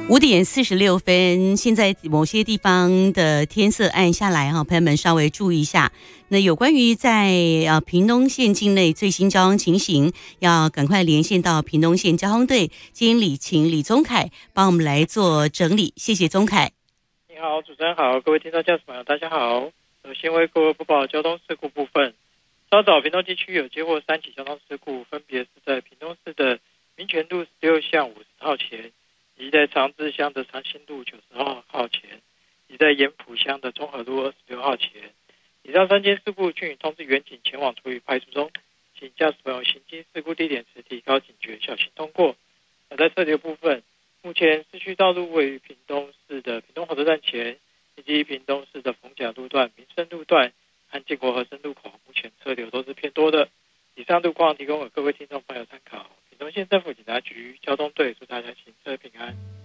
5:46，现在某些地方的天色暗下来哈，朋友们稍微注意一下。那有关于在屏东县境内最新交通情形，要赶快连线到屏东县交通队经理，请李宗凯帮我们来做整理。谢谢宗凯。 你好，主持人好，各位听众驾驶朋友大家好。首先为各位播报交通事故部分。稍早屏东地区有接获3起交通事故，分别是在屏东市的民权路16巷50号前，以及在长治乡的长兴路90号前，以及在盐埔乡的中和路26号前。以上3件事故均已通知员警前往处理派出中，请驾驶朋友行经事故地点时提高警觉，小心通过。而在这里的部分，目前市区道路位于屏东市的屏东火车站前，以及屏东市的逢甲路段、民生路段和建国和生路口，目前车流都是偏多的。以上路况提供给各位听众朋友参考。屏东县政府警察局交通队祝大家行车平安。